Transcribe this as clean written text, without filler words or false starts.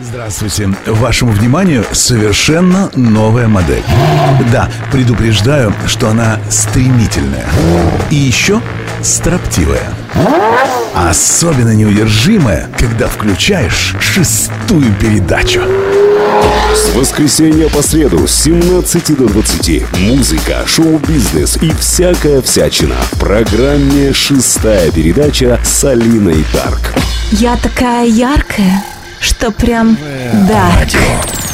Здравствуйте. Вашему вниманию совершенно новая модель. Да, предупреждаю, что она стремительная. И еще строптивая. Особенно неудержимая, когда включаешь 6-ю передачу. С воскресенья по среду с 17 до 20. Музыка, шоу-бизнес и всякая всячина. В программе «6-я передача» с Алиной Тарк. Я такая яркая, что прям да.